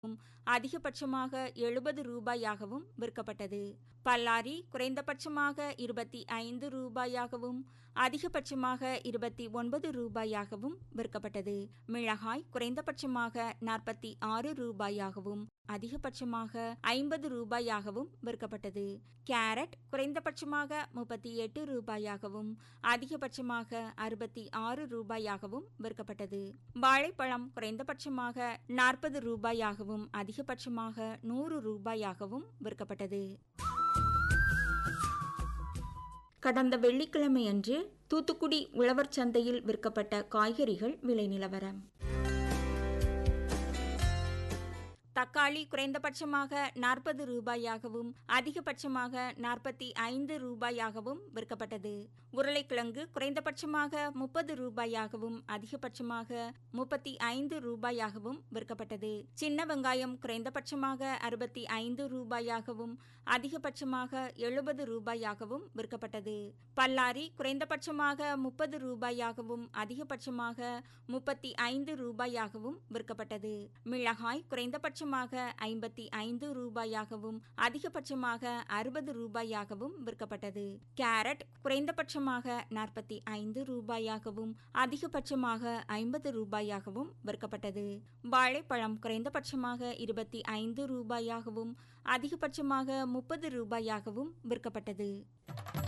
அதிகபட்சமாக ரூபாயாகவும் விற்கப்பட்டது. பல்லாரி குறைந்தபட்சமாக ரூபாயாகவும் அதிகபட்சமாக ரூபாயாகவும் விற்கப்பட்டது. மிளகாய் குறைந்தபட்சமாக ரூபாயாகவும் அதிகபட்சமாக ரூபாயாகவும் விற்கப்பட்டது. கேரட் குறைந்தபட்சமாக ரூபாயாகவும் அதிகபட்சமாக ரூபாயாகவும் விற்கப்பட்டது. வாழைப்பழம் குறைந்தபட்சமாக ரூபாயாகவும் அதிகபட்சமாக ரூபாயாகவும் விற்கப்பட்டது. கடந்த வெள்ளிக்கிழமையன்று தூத்துக்குடி உழவர் சந்தையில் விற்கப்பட்ட காய்கறிகள் விலை நிலவரம். தக்காளி குறைந்தபட்சமாக ரூபாயாகவும் அதிகபட்சமாக ரூபாயாகவும் விற்கப்பட்டது. உருளைக்கிழங்கு குறைந்தபட்சமாக ரூபாயாகவும் அதிகபட்சமாக ரூபாயாகவும் விற்கப்பட்டது. சின்ன வெங்காயம் குறைந்தபட்சமாக ரூபாயாகவும் அதிகபட்சமாக ரூபாயாகவும் விற்கப்பட்டது. பல்லாரி குறைந்தபட்சமாக ரூபாயாகவும் அதிகபட்சமாக ரூபாயாகவும் விற்கப்பட்டது. மிளகாய் குறைந்தபட்சமாக ரூபாயாகவும் அதிகபட்சமாக ரூபாயாகவும் விற்கப்பட்டது. கேரட் குறைந்தபட்சமாக ரூபாயாகவும் அதிகபட்சமாக ரூபாயாகவும் விற்கப்பட்டது. வாழைப்பழம் குறைந்தபட்சமாக ரூபாயாகவும் அதிகபட்சமாக ரூபாயாகவும் விற்கப்பட்டது.